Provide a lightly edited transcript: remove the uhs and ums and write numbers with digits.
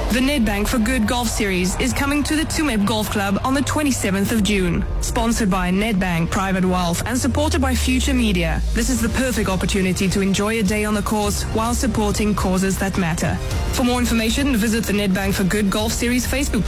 The Nedbank for Good Golf Series is coming to the Tsumeb Golf Club on the 27th of June. Sponsored by Nedbank Private Wealth and supported by Future Media. This is the perfect opportunity to enjoy a day on the course while supporting causes that matter. For more information, visit the Nedbank for Good Golf Series Facebook page.